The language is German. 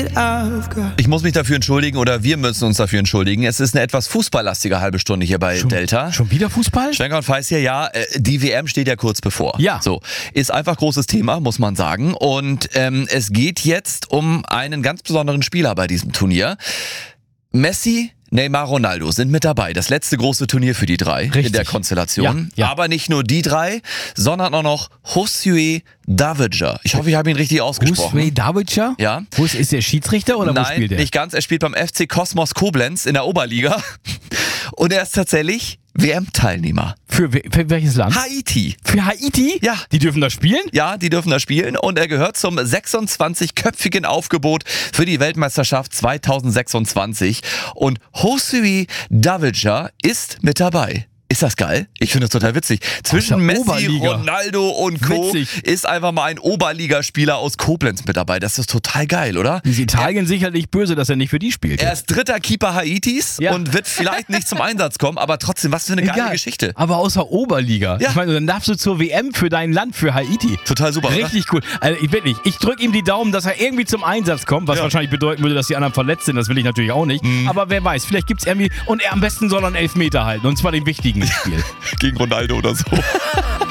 Ich muss mich dafür entschuldigen oder wir müssen uns dafür entschuldigen. Es ist eine etwas fußballlastige halbe Stunde hier bei Delta. Schon wieder Fußball? Schwenker und Feiß hier, ja. Die WM steht ja kurz bevor. Ja. So, ist einfach großes Thema, muss man sagen. Und es geht jetzt um einen ganz besonderen Spieler bei diesem Turnier. Messi, Neymar, Ronaldo sind mit dabei. Das letzte große Turnier für die drei Richtig. in der Konstellation. Ja. Aber nicht nur die drei, sondern auch noch Josué Davidja. Ich hoffe, ich habe ihn richtig ausgesprochen. Josué Davidja? Ja. Wo ist der Schiedsrichter oder wo Nein, spielt der? nicht ganz. Er spielt beim FC Kosmos Koblenz in der Oberliga. Und er ist tatsächlich WM-Teilnehmer. Für welches Land? Haiti. Für Haiti? Ja. Die dürfen da spielen? Ja, die dürfen da spielen und er gehört zum 26-köpfigen Aufgebot für die Weltmeisterschaft 2026 und Josué Davidja ist mit dabei. Ist das geil? Ich finde das total witzig. Zwischen Messi, Oberliga. Ronaldo und Co. Witzig. ist einfach mal ein Oberligaspieler aus Koblenz mit dabei. Das ist total geil, oder? Ist Italien sicherlich böse, dass er nicht für die spielt. Er ist dritter Keeper Haitis Ja. und wird vielleicht nicht zum Einsatz kommen, aber trotzdem, was für eine geile Geschichte. Aber außer Oberliga. Ja. Ich meine, dann darfst du zur WM für dein Land, für Haiti. Total super, oder? Richtig cool. Also ich drücke ihm die Daumen, dass er irgendwie zum Einsatz kommt, was Ja. wahrscheinlich bedeuten würde, dass die anderen verletzt sind. Das will ich natürlich auch nicht. Aber wer weiß, vielleicht gibt es irgendwie... Und er am besten soll er einen Elfmeter halten. Und zwar den wichtigen im Spiel. Gegen Ronaldo oder so.